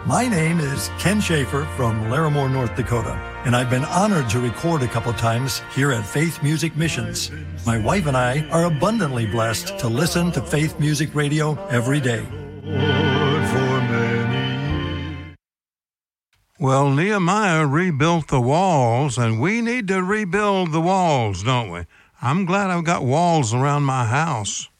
My name is Ken Schaefer from Larimore, North Dakota, and I've been honored to record a couple times here at Faith Music Missions. My wife and I are abundantly blessed to listen to Faith Music Radio every day. Well, Nehemiah rebuilt the walls, and we need to rebuild the walls, don't we? I'm glad I've got walls around my house.